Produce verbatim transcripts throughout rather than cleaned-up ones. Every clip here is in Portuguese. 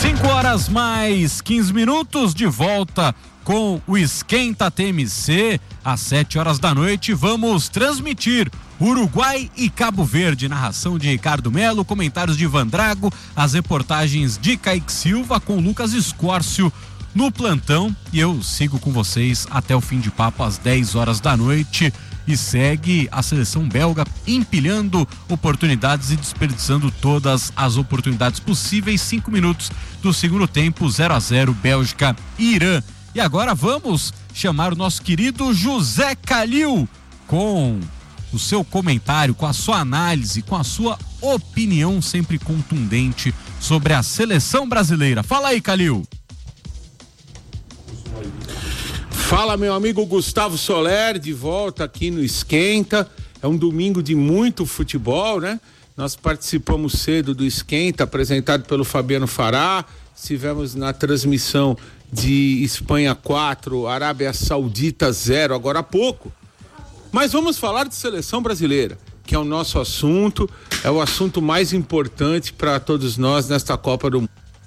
cinco horas mais quinze minutos, de volta com o Esquenta T M C. Às sete horas da noite vamos transmitir Uruguai e Cabo Verde, narração de Ricardo Melo, comentários de Ivan Drago, as reportagens de Kaique Silva com Lucas Escórcio no plantão, e eu sigo com vocês até o fim de papo às dez horas da noite. E segue a seleção belga empilhando oportunidades e desperdiçando todas as oportunidades possíveis. Cinco minutos do segundo tempo, zero a zero, Bélgica e Irã. E agora vamos chamar o nosso querido José Calil com o seu comentário, com a sua análise, com a sua opinião sempre contundente sobre a seleção brasileira. Fala aí, Calil. Fala, meu amigo Gustavo Soler, de volta aqui no Esquenta. É um domingo de muito futebol, né? Nós participamos cedo do Esquenta, apresentado pelo Fabiano Fará. Estivemos na transmissão de Espanha quatro, Arábia Saudita zero, agora há pouco. Mas vamos falar de seleção brasileira, que é o nosso assunto, é o assunto mais importante para todos nós nesta Copa do Mundo.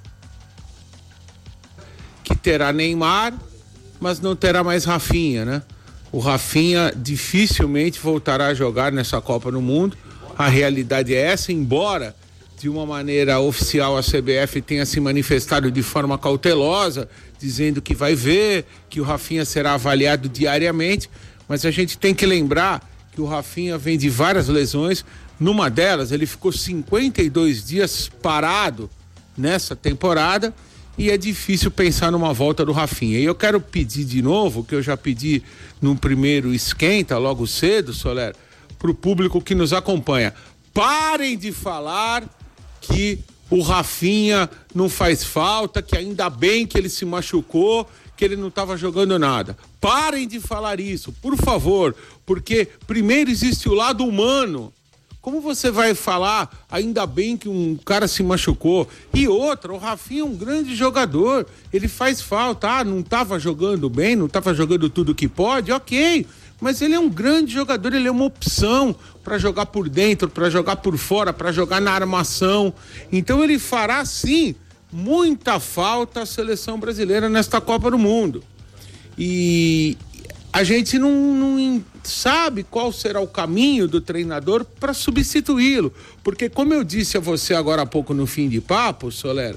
Que terá Neymar, mas não terá mais Rafinha, né? O Rafinha dificilmente voltará a jogar nessa Copa do Mundo. A realidade é essa, embora de uma maneira oficial a C B F tenha se manifestado de forma cautelosa, dizendo que vai ver, que o Rafinha será avaliado diariamente, mas a gente tem que lembrar que o Rafinha vem de várias lesões. Numa delas, ele ficou cinquenta e dois dias parado nessa temporada, e é difícil pensar numa volta do Rafinha. E eu quero pedir de novo, que eu já pedi no primeiro Esquenta, logo cedo, Soler, para o público que nos acompanha. Parem de falar que o Rafinha não faz falta, que ainda bem que ele se machucou, que ele não estava jogando nada. Parem de falar isso, por favor, porque primeiro existe o lado humano. Como você vai falar, ainda bem que um cara se machucou? E outra, o Rafinha é um grande jogador, ele faz falta. Ah, não estava jogando bem, não estava jogando tudo que pode, ok. Mas ele é um grande jogador, ele é uma opção para jogar por dentro, para jogar por fora, para jogar na armação. Então ele fará, sim, muita falta à seleção brasileira nesta Copa do Mundo. E a gente não, não sabe qual será o caminho do treinador para substituí-lo. Porque, como eu disse a você agora há pouco no fim de papo, Soler,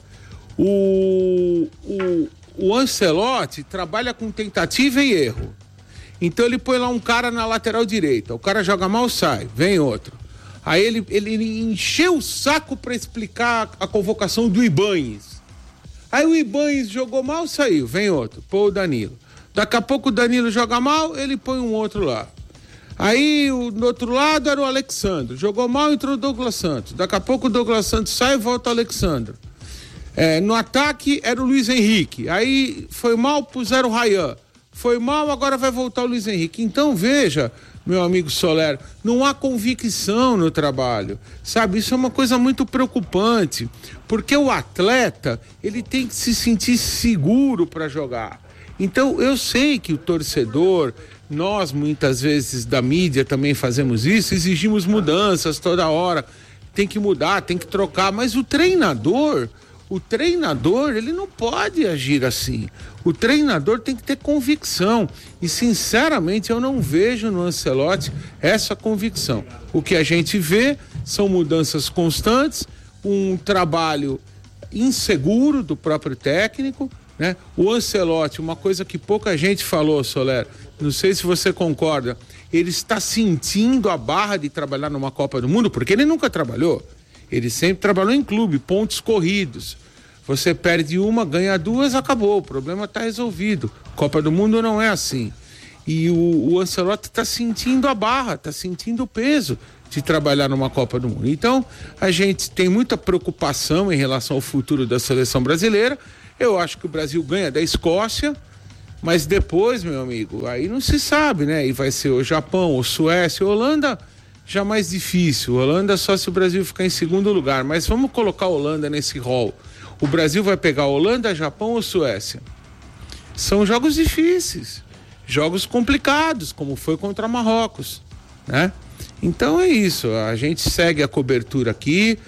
o, o, o Ancelotti trabalha com tentativa e erro. Então ele põe lá um cara na lateral direita, o cara joga mal, sai, vem outro. Aí ele, ele, ele encheu o saco para explicar a convocação do Ibañez. Aí o Ibañez jogou mal, saiu, vem outro, pô o Danilo. Daqui a pouco o Danilo joga mal, ele põe um outro lá. Aí o, do outro lado era o Alexandre, jogou mal, entrou o Douglas Santos. Daqui a pouco o Douglas Santos sai e volta o Alexandre. É, no ataque era o Luiz Henrique, aí foi mal, puseram o Ryan. Foi mal, agora vai voltar o Luiz Henrique. Então veja, meu amigo Soler, não há convicção no trabalho, sabe? Isso é uma coisa muito preocupante, porque o atleta, ele tem que se sentir seguro para jogar. Então eu sei que o torcedor, nós muitas vezes da mídia também fazemos isso, exigimos mudanças toda hora, tem que mudar, tem que trocar, mas o treinador... O treinador, ele não pode agir assim. O treinador tem que ter convicção. E, sinceramente, eu não vejo no Ancelotti essa convicção. O que a gente vê são mudanças constantes, um trabalho inseguro do próprio técnico, né? O Ancelotti, uma coisa que pouca gente falou, Soler, não sei se você concorda, ele está sentindo a barra de trabalhar numa Copa do Mundo, porque ele nunca trabalhou. Ele sempre trabalhou em clube, pontos corridos. Você perde uma, ganha duas, acabou. O problema está resolvido. Copa do Mundo não é assim. E o, o Ancelotti está sentindo a barra, está sentindo o peso de trabalhar numa Copa do Mundo. Então, a gente tem muita preocupação em relação ao futuro da seleção brasileira. Eu acho que o Brasil ganha da Escócia, mas depois, meu amigo, aí não se sabe, né? E vai ser o Japão, ou Suécia, Holanda... já mais difícil. Holanda só se o Brasil ficar em segundo lugar, mas vamos colocar a Holanda nesse rol. O Brasil vai pegar a Holanda, Japão ou Suécia? São jogos difíceis, jogos complicados, como foi contra Marrocos, né? Então é isso, a gente segue a cobertura aqui,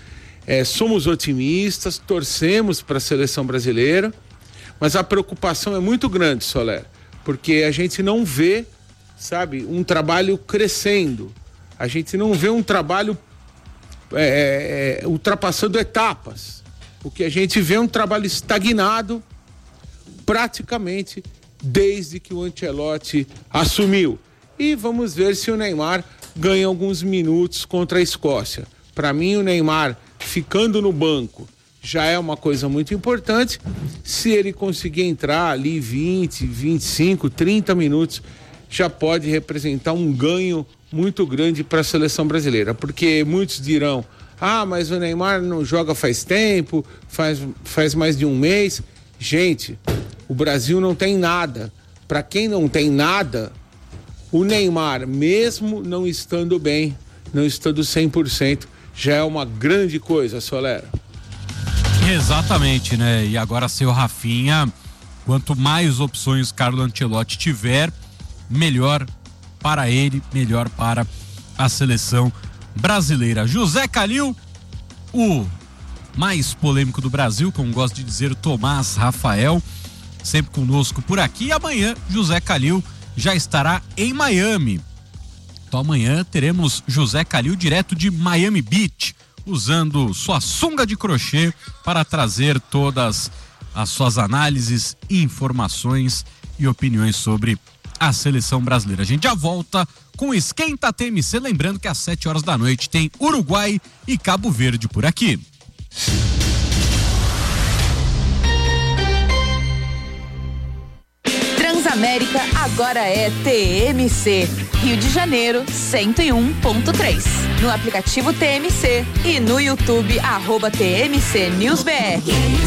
É, somos otimistas, torcemos para a seleção brasileira, mas a preocupação é muito grande, Soler, porque a gente não vê, sabe, um trabalho crescendo, a gente não vê um trabalho é, é, ultrapassando etapas, o que a gente vê é um trabalho estagnado praticamente desde que o Ancelotti assumiu. E vamos ver se o Neymar ganha alguns minutos contra a Escócia. Para mim, o Neymar ficando no banco já é uma coisa muito importante. Se ele conseguir entrar ali vinte, vinte e cinco, trinta minutos, já pode representar um ganho muito grande para a seleção brasileira. Porque muitos dirão, ah, mas o Neymar não joga faz tempo, faz, faz mais de um mês. Gente, o Brasil não tem nada. Para quem não tem nada, o Neymar, mesmo não estando bem, não estando cem por cento, já é uma grande coisa, Solera. Exatamente, né? E agora, seu Rafinha, quanto mais opções Carlo Ancelotti tiver, melhor para ele, melhor para a seleção brasileira. José Calil, o mais polêmico do Brasil, como gosta de dizer, Tomás Rafael, sempre conosco por aqui. E amanhã, José Calil já estará em Miami. Então amanhã teremos José Calil direto de Miami Beach, usando sua sunga de crochê para trazer todas as suas análises, informações e opiniões sobre a seleção brasileira. A gente já volta com o Esquenta T M C, lembrando que às sete horas da noite tem Uruguai e Cabo Verde por aqui. Transamérica agora é T M C. Rio de Janeiro, cento e um ponto três. No aplicativo T M C e no YouTube, arroba T M C News B R.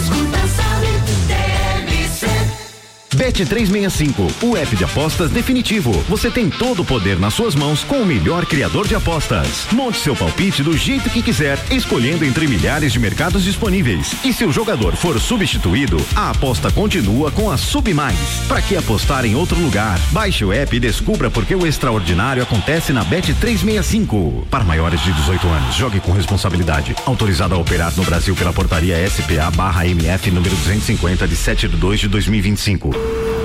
Bet trezentos e sessenta e cinco, o app de apostas definitivo. Você tem todo o poder nas suas mãos com o melhor criador de apostas. Monte seu palpite do jeito que quiser, escolhendo entre milhares de mercados disponíveis. E se o jogador for substituído, a aposta continua com a Sub Mais. Para que apostar em outro lugar? Baixe o app e descubra por que o extraordinário acontece na Bet trezentos e sessenta e cinco. Para maiores de dezoito anos, jogue com responsabilidade. Autorizado a operar no Brasil pela portaria S P A barra M F número duzentos e cinquenta de sete de dois de dois mil e vinte e cinco.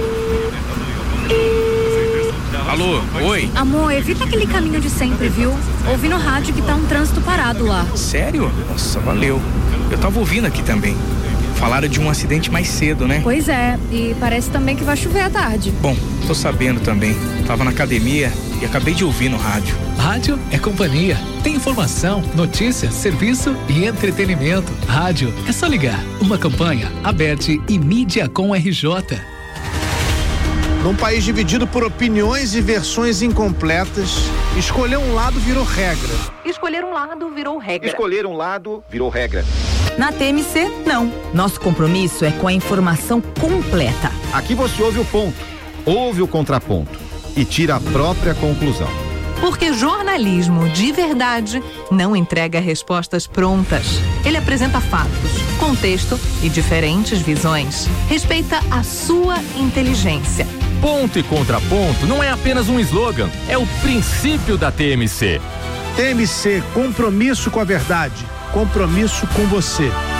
Alô, oi? Amor, evita aquele caminho de sempre, viu? Ouvi no rádio que tá um trânsito parado lá. Sério? Nossa, valeu. Eu tava ouvindo aqui também. Falaram de um acidente mais cedo, né? Pois é, e parece também que vai chover à tarde. Bom, tô sabendo também. Tava na academia e acabei de ouvir no rádio. Rádio é companhia. Tem informação, notícia, serviço e entretenimento. Rádio é só ligar. Uma campanha, Aberte e Mídia com R J. Num país dividido por opiniões e versões incompletas, escolher um lado virou regra. Escolher um lado virou regra. Escolher um lado virou regra. Na T M C, não. Nosso compromisso é com a informação completa. Aqui você ouve o ponto, ouve o contraponto e tira a própria conclusão. Porque jornalismo de verdade não entrega respostas prontas. Ele apresenta fatos, contexto e diferentes visões. Respeita a sua inteligência. Ponto e contraponto não é apenas um slogan, é o princípio da T M C. T M C, compromisso com a verdade, compromisso com você.